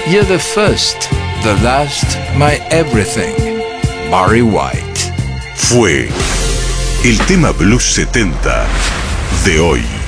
You're the first, the last, my everything. Barry White. Fue el tema Blues 70 de hoy.